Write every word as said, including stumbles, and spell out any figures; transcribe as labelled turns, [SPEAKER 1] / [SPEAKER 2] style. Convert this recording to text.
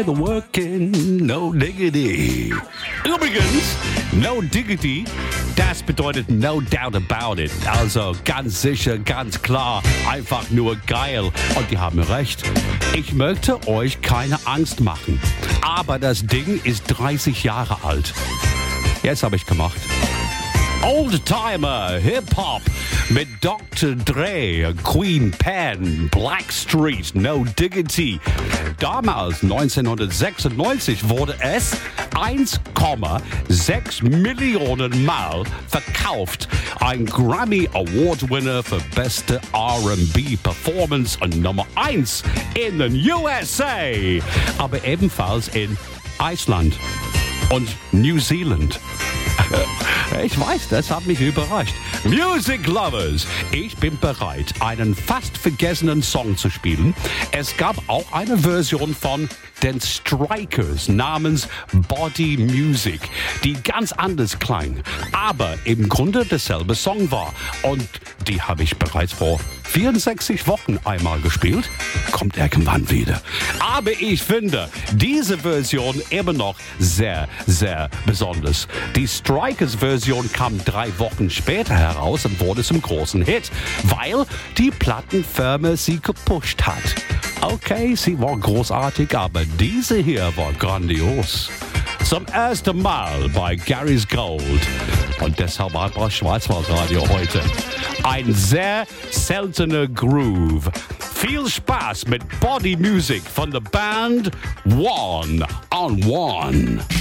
[SPEAKER 1] Working, no diggity. Übrigens, no diggity, das bedeutet no doubt about it. Also ganz sicher, ganz klar, einfach nur geil. Und die haben recht. Ich möchte euch keine Angst machen. Aber das Ding ist dreißig Jahre alt. Jetzt habe ich gemacht. Oldtimer, Hip-Hop mit Doktor Dre, Queen Pen, Blackstreet, No Diggity. Damals, neunzehnhundertsechsundneunzig, wurde es eins Komma sechs Millionen Mal verkauft. Ein Grammy Award Winner für beste R and B Performance und Nummer eins in den U S A. Aber ebenfalls in Island und New Zealand. Ich weiß, das hat mich überrascht. Music Lovers, ich bin bereit, einen fast vergessenen Song zu spielen. Es gab auch eine Version von den Strikers namens Body Music, die ganz anders klang, aber im Grunde derselbe Song war. Und die habe ich bereits vor vierundsechzig Wochen einmal gespielt. Kommt irgendwann wieder. Aber ich finde diese Version immer noch sehr, sehr besonders. Die Strikers-Version kam drei Wochen später heraus und wurde zum großen Hit, weil die Plattenfirma sie gepusht hat. Okay, sie war großartig, aber diese hier war grandios. Zum ersten Mal bei Gary's Gold. Und deshalb einfach Schwarzwaldradio heute. Ein sehr seltener Groove. Viel Spaß mit Body Music von der Band One on One.